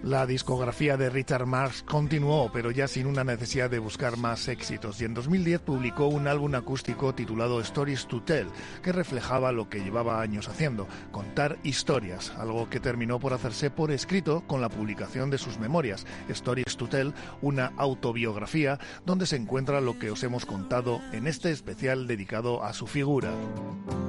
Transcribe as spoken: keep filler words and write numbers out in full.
La discografía de Richard Marx continuó, pero ya sin una necesidad de buscar más éxitos, y en dos mil diez publicó un álbum acústico titulado Stories to Tell, que reflejaba lo que llevaba años haciendo, contar historias, algo que terminó por hacerse por escrito con la publicación de sus memorias, Stories to Tell, una autobiografía donde se encuentra lo que os hemos contado en este especial dedicado a su figura.